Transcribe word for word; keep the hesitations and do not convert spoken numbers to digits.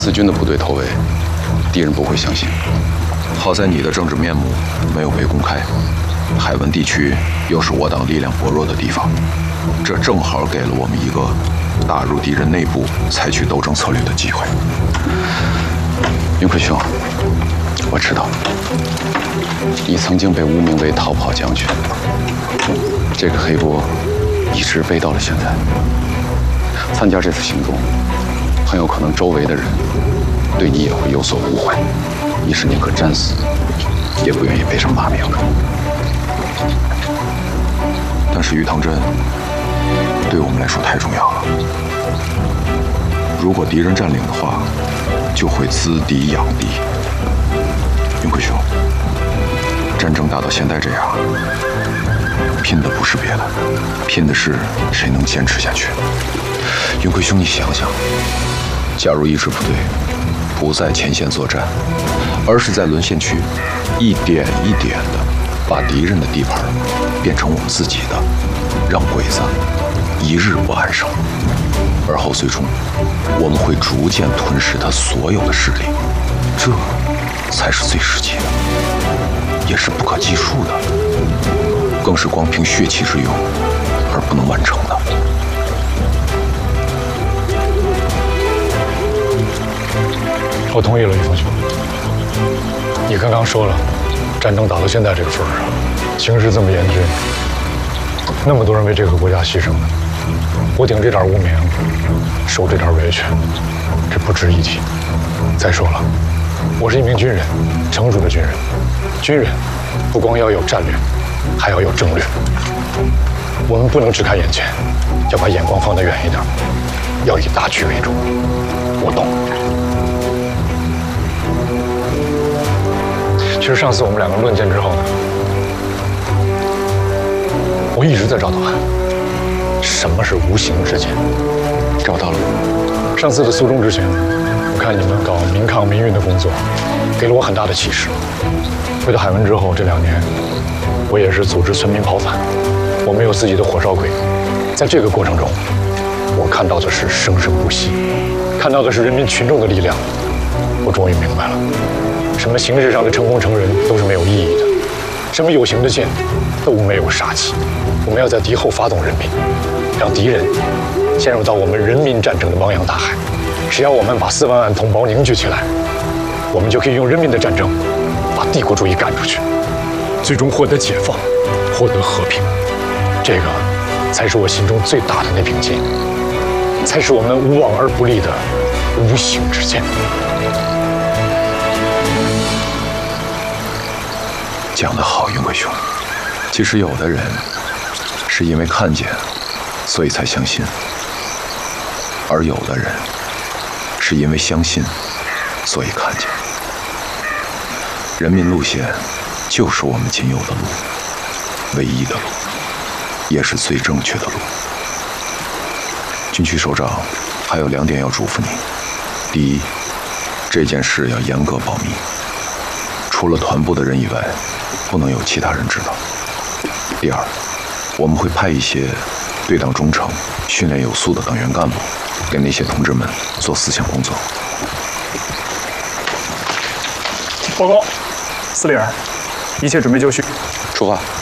子军的部队突围，敌人不会相信。好在你的政治面目没有被公开，海文地区又是我党力量薄弱的地方，这正好给了我们一个打入敌人内部、采取斗争策略的机会。云奎兄，我知道你曾经被污名为逃跑将军，这个黑锅一直背到了现在。参加这次行动，很有可能周围的人对你也会有所误会，你是宁可战死，也不愿意背上骂名的。但是玉堂镇对我们来说太重要了，如果敌人占领的话，就会资敌养敌。云奎兄，战争打到现在这样，拼的不是别的，拼的是谁能坚持下去。云奎兄，你想想，假如一支部队不在前线作战，而是在沦陷区一点一点的把敌人的地盘变成我们自己的，让鬼子一日不安生，而后最终我们会逐渐吞噬他所有的势力，这才是最实际的，也是不可计数的，更是光凭血气之勇而不能完成的。 我同意了，玉峰兄。你刚刚说了，战争打到现在这个份上，形势这么严峻，那么多人为这个国家牺牲了，我顶这点污名，受这点委屈，这不值一提。再说了，我是一名军人，成熟的军人。军人不光要有战略，还要有政略。我们不能只看眼前，要把眼光放得远一点，要以大局为重。我懂。其实上次我们两个论剑之后呢，我一直在找答案。什么是无形之剑？ 找到了。 上次的苏中之行，我看你们搞民抗民运的工作，给了我很大的启示。回到海文之后，这两年我也是组织村民跑反，我们有自己的火烧鬼。在这个过程中，我看到的是生生不息，看到的是人民群众的力量。我终于明白了。什么形式上的成功成仁都是没有意义的，什么有形的剑都没有杀气。我们要在敌后发动人民，让敌人陷入到我们人民战争的汪洋大海。只要我们把四万万同胞凝聚起来，我们就可以用人民的战争把帝国主义赶出去，最终获得解放，获得和平。这个才是我心中最大的那柄剑，才是我们无往而不利的无形之剑。 讲得好，云贵兄。其实有的人是因为看见，所以才相信；而有的人是因为相信，所以看见。人民路线就是我们仅有的路，唯一的路，也是最正确的路。军区首长还有两点要嘱咐你：第一，这件事要严格保密，除了团部的人以外，不能有其他人知道。第二，我们会派一些对党忠诚、训练有素的党员干部，给那些同志们做思想工作。 报告，司令，一切准备就绪， 出发。